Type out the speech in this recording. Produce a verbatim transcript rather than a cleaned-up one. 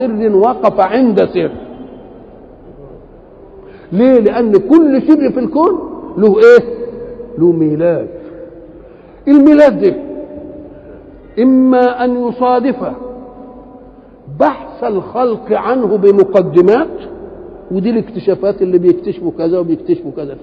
سر وقف عند سر. ليه؟ لأن كل سر في الكون له إيه؟ له ميلاد. الميلاد ده إما أن يصادف بحث الخلق عنه بمقدمات، ودي الاكتشافات اللي بيكتشفوا كذا وبيكتشفوا كذا.